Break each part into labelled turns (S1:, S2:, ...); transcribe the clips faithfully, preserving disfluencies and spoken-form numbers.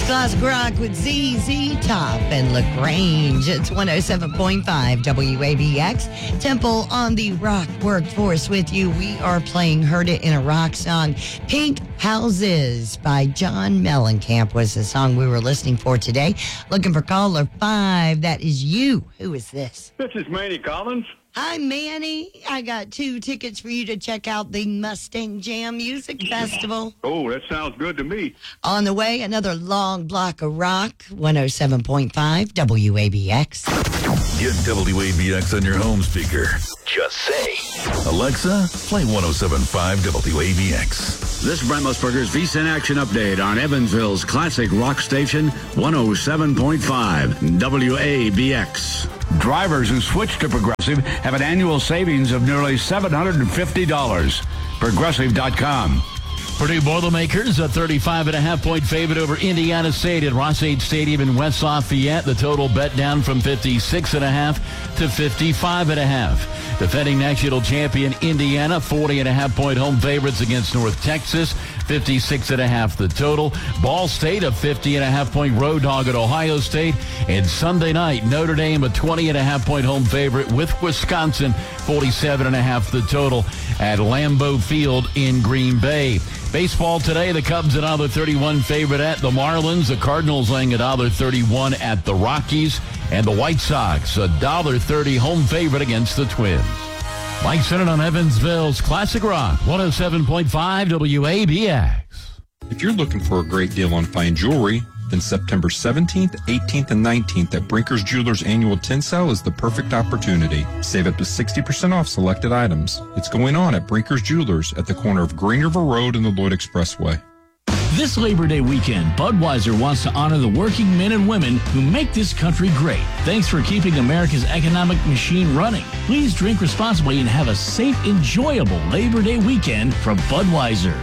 S1: Classic Rock with Z Z Top and LaGrange. It's one oh seven point five W A B X. Temple on the Rock Workforce with you. We are playing Heard It in a Rock Song. Pink Houses by John Mellencamp was the song we were listening for today. Looking for caller five. That is you. Who is this?
S2: This is Manny Collins.
S1: Hi, Manny. I got two tickets for you to check out the Mustang Jam Music Festival.
S2: Oh, that sounds good to me.
S1: On the way, another long block of rock, one oh seven point five W A B X.
S3: Get W A B X on your home speaker. Just say, Alexa, play one oh seven point five W A B X.
S4: This is Brent Musburger's V S I N Action Update on Evansville's classic rock station, one oh seven point five W A B X. Drivers who switch to Progressive have an annual savings of nearly seven hundred fifty dollars. Progressive dot com.
S5: Purdue Boilermakers, a thirty-five and a half point favorite over Indiana State at Ross-Ade Stadium in West Lafayette. The total bet down from fifty-six and a half to fifty-five and a half. Defending national champion Indiana, forty and a half point home favorites against North Texas, fifty-six and a half the total. Ball State, a fifty and a half point road dog at Ohio State. And Sunday night, Notre Dame, a twenty and a half point home favorite with Wisconsin, forty-seven and a half the total at Lambeau Field in Green Bay. Baseball today, the Cubs one dollar thirty-one favorite at the Marlins. The Cardinals laying one dollar thirty-one at the Rockies. And the White Sox, one dollar thirty home favorite against the Twins. Mike Sennett on Evansville's Classic Rock, one oh seven point five W A B X.
S6: If you're looking for a great deal on fine jewelry, then September seventeenth, eighteenth, and nineteenth at Brinker's Jewelers Annual Tin Sale is the perfect opportunity. Save up to sixty percent off selected items. It's going on at Brinker's Jewelers at the corner of Green River Road and the Lloyd Expressway.
S7: This Labor Day weekend, Budweiser wants to honor the working men and women who make this country great. Thanks for keeping America's economic machine running. Please drink responsibly and have a safe, enjoyable Labor Day weekend from Budweiser.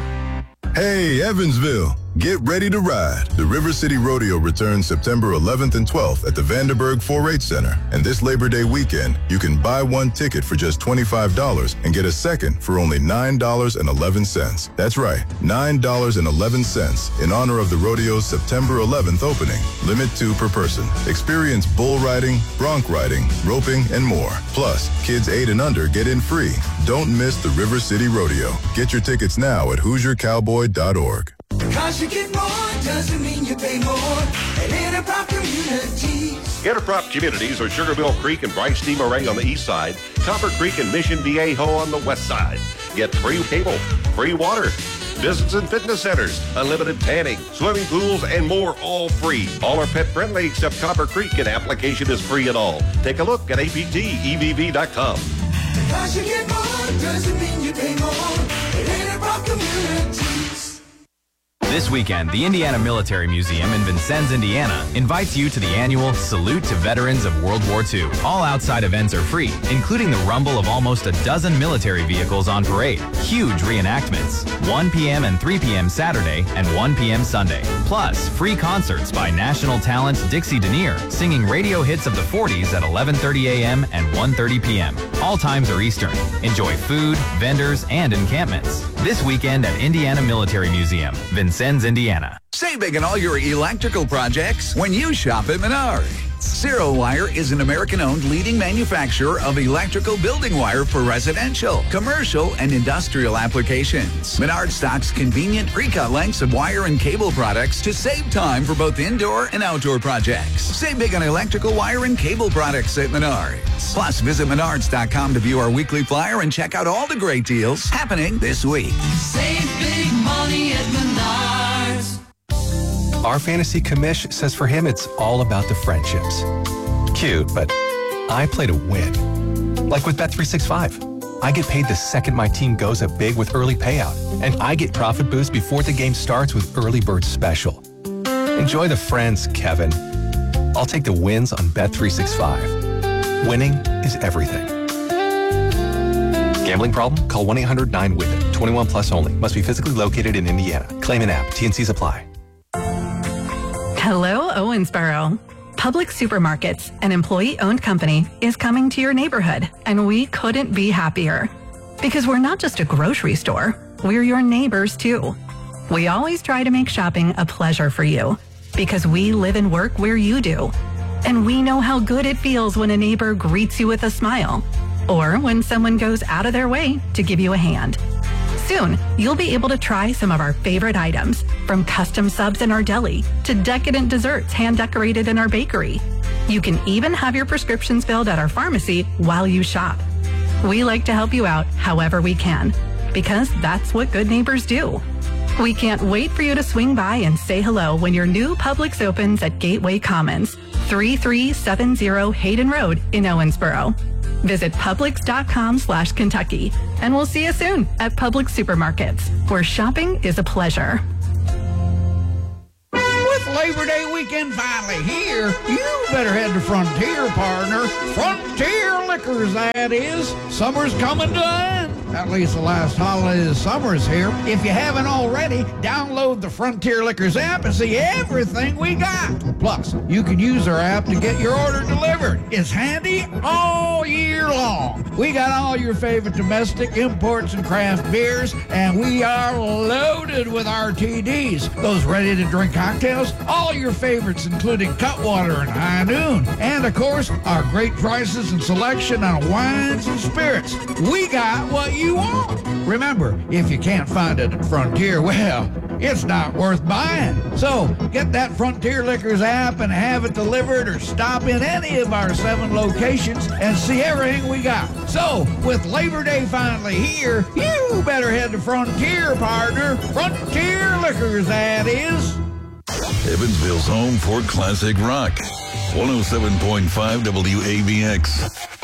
S8: Hey, Evansville, get ready to ride. The River City Rodeo returns September eleventh and twelfth at the Vanderburg four H Center. And this Labor Day weekend, you can buy one ticket for just twenty-five dollars and get a second for only nine dollars and eleven cents. That's right, nine dollars and eleven cents in honor of the rodeo's September eleventh opening. Limit two per person. Experience bull riding, bronc riding, roping, and more. Plus, kids eight and under get in free. Don't miss the River City Rodeo. Get your tickets now at hoosier cowboy dot org.
S9: Because you get more doesn't mean you pay more at Interprop Communities.
S10: Interprop Communities are Sugarmill Creek and Bryce D. Moray on the east side, Copper Creek and Mission Viejo on the west side. Get free cable, free water, business and fitness centers, unlimited tanning, swimming pools, and more, all free. All are pet friendly except Copper Creek, and application is free at all. Take a look at A P T E V V dot com.
S9: Because you get more doesn't mean you pay more at Interprop Communities.
S11: This weekend, the Indiana Military Museum in Vincennes, Indiana, invites you to the annual Salute to Veterans of World War Two. All outside events are free, including the rumble of almost a dozen military vehicles on parade, huge reenactments, one p.m. and three p.m. Saturday and one p.m. Sunday. Plus, free concerts by national talent Dixie Denier, singing radio hits of the forties at eleven thirty a.m. and one thirty p.m. All times are Eastern. Enjoy food, vendors, and encampments. This weekend at Indiana Military Museum, Vincennes, Indiana.
S12: Save big on all your electrical projects when you shop at Menards. Zero Wire is an American-owned leading manufacturer of electrical building wire for residential, commercial, and industrial applications. Menards stocks convenient pre-cut lengths of wire and cable products to save time for both indoor and outdoor projects. Save big on electrical wire and cable products at Menards. Plus, visit menards dot com to view our weekly flyer and check out all the great deals happening this week.
S9: Save big money at Menards.
S13: Our fantasy commish says for him it's all about the friendships. Cute, but I play to win. Like with Bet three sixty-five. I get paid the second my team goes up big with early payout. And I get profit boost before the game starts with Early Bird Special. Enjoy the friends, Kevin. I'll take the wins on Bet three sixty-five. Winning is everything. Gambling problem? Call one eight hundred nine with it. twenty-one plus only. Must be physically located in Indiana. Claim an app. T and Cs apply.
S14: Hello, Owensboro. Public Supermarkets, an employee-owned company, is coming to your neighborhood, and we couldn't be happier. Because we're not just a grocery store, we're your neighbors too. We always try to make shopping a pleasure for you. because we live and work where you do. And we know how good it feels when a neighbor greets you with a smile, or when someone goes out of their way to give you a hand. Soon, you'll be able to try some of our favorite items, from custom subs in our deli to decadent desserts hand-decorated in our bakery. You can even have your prescriptions filled at our pharmacy while you shop. We like to help you out however we can, because that's what good neighbors do. We can't wait for you to swing by and say hello when your new Publix opens at Gateway Commons, thirty-three seventy Hayden Road in Owensboro. Visit Publix.com slash Kentucky, and we'll see you soon at Publix Supermarkets, where shopping is a pleasure.
S15: With Labor Day weekend finally here, you better head to Frontier, partner. Frontier Liquors, that is. Summer's coming to an end. At least the last holiday of the summer is here. If you haven't already, download the Frontier Liquors app and see everything we got. Plus, you can use our app to get your order delivered. It's handy all year long. We got all your favorite domestic imports and craft beers, and we are loaded with R T Ds. Those ready-to-drink cocktails, all your favorites, including Cutwater and High Noon. And, of course, our great prices and selection on wines and spirits. We got what you want. Remember, if you can't find it at Frontier, well, it's not worth buying. So get that Frontier Liquors app and have it delivered, or stop in any of our seven locations and see everything we got. So with Labor Day finally here, you better head to Frontier, partner. Frontier Liquors, that is.
S3: Evansville's home for classic rock. one oh seven point five W A B X.